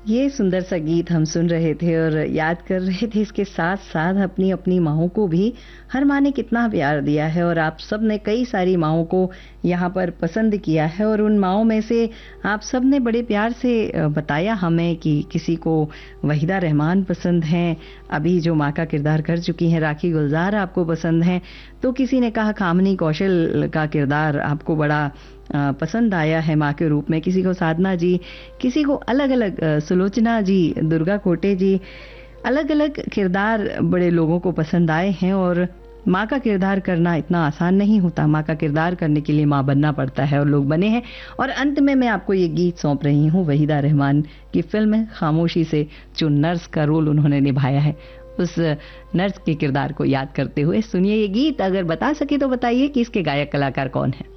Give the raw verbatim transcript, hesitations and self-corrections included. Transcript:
ये सुंदर सा गीत हम सुन रहे थे और याद कर रहे थे इसके साथ साथ अपनी अपनी माँओं को भी। हर माँ ने कितना प्यार दिया है और आप सब ने कई सारी माँओं को यहाँ पर पसंद किया है और उन माँओं में से आप सब ने बड़े प्यार से बताया हमें कि किसी को वहीदा रहमान पसंद हैं, अभी जो माँ का किरदार कर चुकी हैं राखी गुलजार आपको पसंद हैं, तो किसी ने कहा कामनी कौशल का किरदार आपको बड़ा पसंद आया है माँ के रूप में, किसी को साधना जी, किसी को अलग अलग, सुलोचना जी, दुर्गा कोटे जी, अलग अलग किरदार बड़े लोगों को पसंद आए हैं। और माँ का किरदार करना इतना आसान नहीं होता, माँ का किरदार करने के लिए माँ बनना पड़ता है और लोग बने हैं। और अंत में मैं आपको ये गीत सौंप रही हूँ वहीदा रहमान की फिल्म खामोशी से, जो नर्स का रोल उन्होंने निभाया है, उस नर्स के किरदार को याद करते हुए सुनिए ये गीत। अगर बता सके तो बताइए कि इसके गायक कलाकार कौन है।